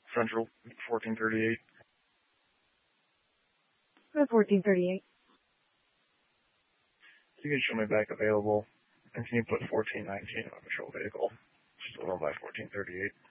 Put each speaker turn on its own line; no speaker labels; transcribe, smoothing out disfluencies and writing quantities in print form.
Central 1438.
1438.
You can show me back available, and can you put 1419 on a patrol vehicle? Still run by 1438.